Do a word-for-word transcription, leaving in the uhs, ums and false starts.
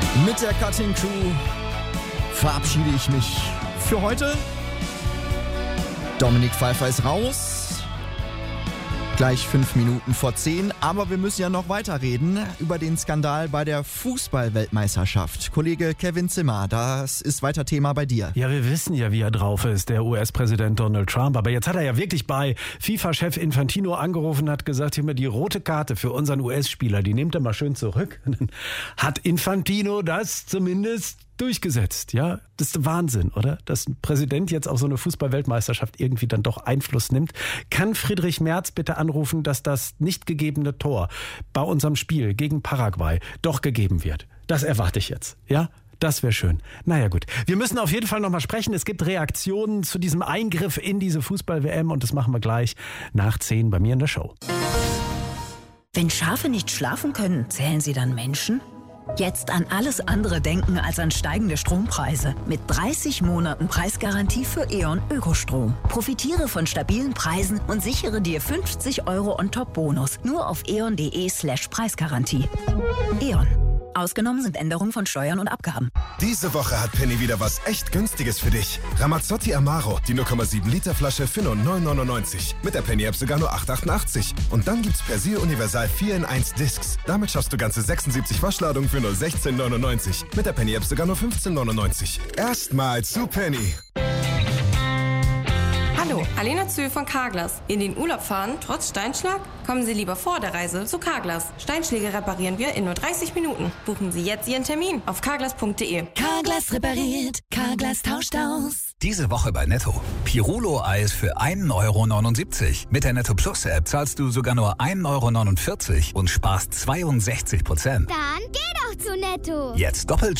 Mit der Cutting Crew verabschiede ich mich für heute. Dominik Pfeiffer ist raus. Gleich fünf Minuten vor zehn. Aber wir müssen ja noch weiterreden über den Skandal bei der Fußball-Weltmeisterschaft. Kollege Kevin Zimmer, das ist weiter Thema bei dir. Ja, wir wissen ja, wie er drauf ist, der U S-Präsident Donald Trump. Aber jetzt hat er ja wirklich bei FIFA-Chef Infantino angerufen und hat gesagt, hier mal die rote Karte für unseren U S-Spieler, die nehmt er mal schön zurück. Hat Infantino das zumindest durchgesetzt, ja? Das ist Wahnsinn, oder? Dass ein Präsident jetzt auf so eine Fußball-Weltmeisterschaft irgendwie dann doch Einfluss nimmt. Kann Friedrich Merz bitte anrufen, dass das nicht gegebene Tor bei unserem Spiel gegen Paraguay doch gegeben wird? Das erwarte ich jetzt, ja? Das wäre schön. Naja gut, wir müssen auf jeden Fall nochmal sprechen. Es gibt Reaktionen zu diesem Eingriff in diese Fußball-W M und das machen wir gleich nach zehn bei mir in der Show. Wenn Schafe nicht schlafen können, zählen sie dann Menschen? Jetzt an alles andere denken als an steigende Strompreise. Mit dreißig Monaten Preisgarantie für E.ON Ökostrom. Profitiere von stabilen Preisen und sichere dir fünfzig Euro On-Top-Bonus. Nur auf eon.de slash Preisgarantie. E.ON. Ausgenommen sind Änderungen von Steuern und Abgaben. Diese Woche hat Penny wieder was echt Günstiges für dich. Ramazzotti Amaro, die null Komma sieben Liter Flasche für nur neun neunundneunzig. Mit der Penny-App sogar nur acht achtundachtzig. Und dann gibt's Persil Universal vier in eins Discs. Damit schaffst du ganze sechsundsiebzig Waschladungen für nur sechzehn neunundneunzig. Mit der Penny-App sogar nur fünfzehn neunundneunzig. Erstmal zu Penny. Hallo, Alena Zöhl von Carglass. In den Urlaub fahren, trotz Steinschlag? Kommen Sie lieber vor der Reise zu Carglass. Steinschläge reparieren wir in nur dreißig Minuten. Buchen Sie jetzt Ihren Termin auf carglass punkt de. Carglass repariert, Carglass tauscht aus. Diese Woche bei Netto. Pirulo-Eis für ein Euro neunundsiebzig. Mit der Netto Plus-App zahlst du sogar nur ein Euro neunundvierzig und sparst zweiundsechzig Prozent. Dann geh doch zu Netto. Jetzt doppelt